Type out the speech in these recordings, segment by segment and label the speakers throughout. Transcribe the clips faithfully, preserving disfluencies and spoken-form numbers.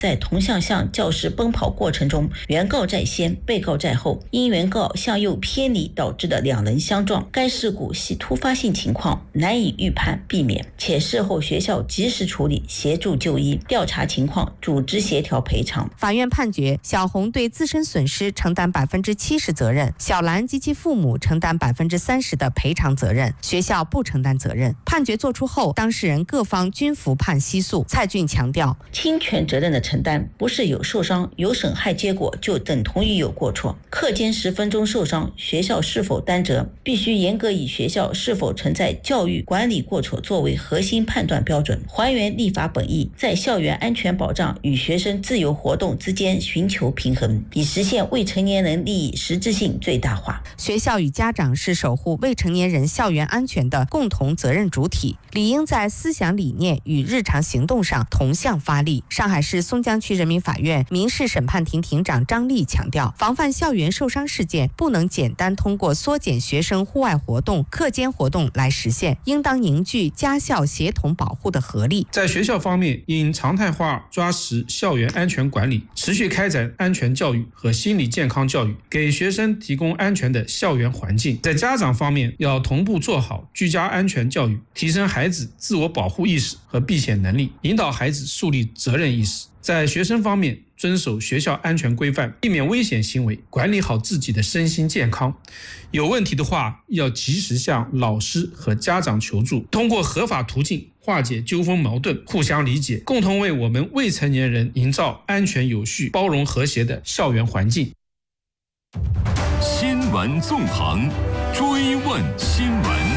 Speaker 1: 在同向向教室奔跑过程中，原告在先，被告在后，因原告向右偏离导致的两人相撞。该事故系突发性情况，难以预判避免，且事后学校及时处理，协助就医、调查情况、组织协调赔偿。
Speaker 2: 法院判决小红对自身损失承担百分之七十责任，小兰及其父母承担百分之三十的赔偿责任，学校不承担责任。判决作出后，当事人各方均服判息诉。蔡俊强调，
Speaker 1: 侵权责任的承担不是有受伤、有损害结果就等同于有过错。课间十分钟受伤，学校是否担责，必须严格以学校是否存在教育管理过错作为核心判断标准，还原立法本意，在校园安全保障与学生自由活动之间寻求平衡，以实现未成年人利益实质性最大化。
Speaker 2: 学校与家长是守护未成年人校园安全的共同责任主体，理应在思想理念与日常行动上同向发力。上海市松江区人民法院民事审判庭庭长张丽强调，防范校园受伤事件不能简单通过缩减学生户外活动、课间活动来实现，应当凝聚家校协同保护的合力。
Speaker 3: 在学校方面，应常态化抓实校园安全管理，持续开展安全教育和心理健康教育，给学生提供安全的校园环境。在家长方面，要同步做好居家安全教育，提升孩子自我保护意识和避险能力，引导孩子树立责任意识。在学生方面，遵守学校安全规范，避免危险行为，管理好自己的身心健康。有问题的话，要及时向老师和家长求助，通过合法途径化解纠纷矛盾，互相理解，共同为我们未成年人营造安全有序、包容和谐的校园环境。
Speaker 4: 新闻纵横，追问新闻。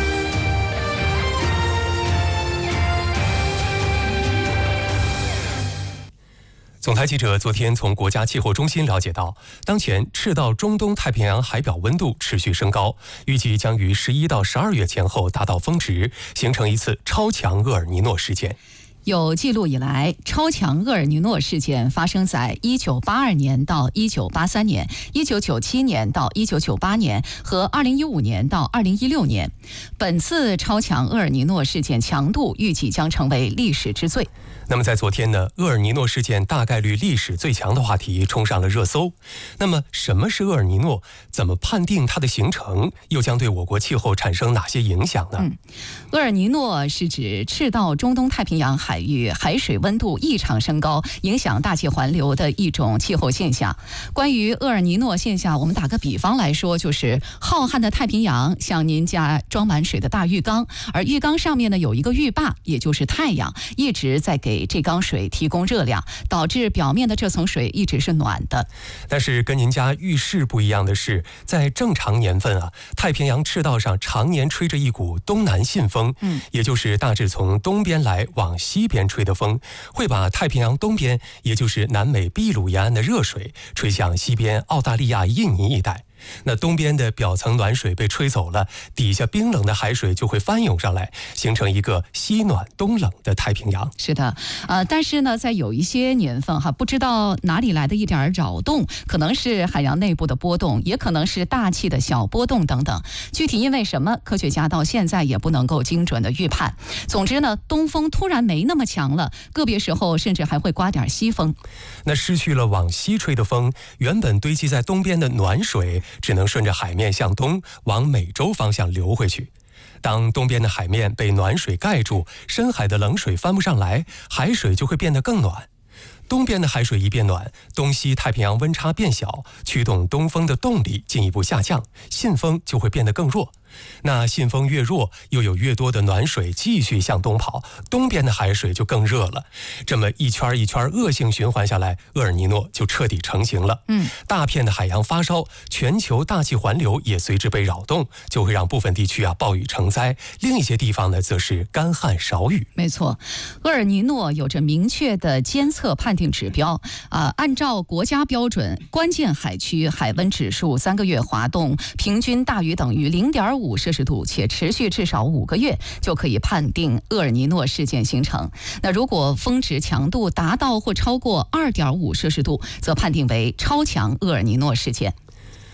Speaker 5: 总台记者昨天从国家气候中心了解到，当前赤道中东太平洋海表温度持续升高，预计将于十一到十二月前后达到峰值，形成一次超强厄尔尼诺事件。
Speaker 6: 有记录以来，超强厄尔尼诺事件发生在一九八二年到一九八三年、一九九七年到一九九八年和二零一五年到二零一六年。本次超强厄尔尼诺事件强度预计将成为历史之最。
Speaker 5: 那么在昨天呢，厄尔尼诺事件大概率历史最强的话题冲上了热搜。那么什么是厄尔尼诺？怎么判定它的形成？又将对我国气候产生哪些影响呢？
Speaker 6: 嗯，厄尔尼诺是指赤道中东太平洋海域海水温度异常升高，影响大气环流的一种气候现象。关于厄尔尼诺现象，我们打个比方来说，就是浩瀚的太平洋像您家装满水的大浴缸，而浴缸上面呢有一个浴霸，也就是太阳，一直在给给这缸水提供热量，导致表面的这层水一直是暖的。
Speaker 5: 但是跟您家浴室不一样的是，在正常年份啊，太平洋赤道上常年吹着一股东南信风，嗯，也就是大致从东边来往西边吹的风，会把太平洋东边，也就是南美秘鲁沿岸的热水吹向西边澳大利亚、印尼一带。那东边的表层暖水被吹走了，底下冰冷的海水就会翻涌上来，形成一个西暖东冷的太平洋。
Speaker 6: 是的，呃，但是呢，在有一些年份哈，不知道哪里来的一点扰动，可能是海洋内部的波动，也可能是大气的小波动等等。具体因为什么，科学家到现在也不能够精准的预判。总之呢，东风突然没那么强了，个别时候甚至还会刮点西风。
Speaker 5: 那失去了往西吹的风，原本堆积在东边的暖水只能顺着海面向东往美洲方向流回去。当东边的海面被暖水盖住，深海的冷水翻不上来，海水就会变得更暖。东边的海水一变暖，东西太平洋温差变小，驱动东风的动力进一步下降，信风就会变得更弱。那信风越弱，又有越多的暖水继续向东跑，东边的海水就更热了。这么一圈一圈恶性循环下来，厄尔尼诺就彻底成型了。嗯，大片的海洋发烧，全球大气环流也随之被扰动，就会让部分地区啊暴雨成灾，另一些地方呢则是干旱少雨。
Speaker 6: 没错，厄尔尼诺有着明确的监测判定指标啊、呃，按照国家标准，关键海区海温指数三个月滑动平均大于等于零点五摄氏度，且持续至少五个月，就可以判定厄尔尼诺事件形成。那如果峰值强度达到或超过二点五摄氏度，则判定为超强厄尔尼诺事件。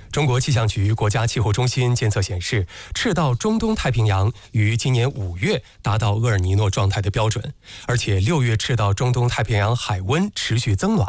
Speaker 5: 中国气象局国家气候中心监测显示，赤道中东太平洋于今年五月达到厄尔尼诺状态的标准，而且六月赤道中东太平洋海温持续增暖。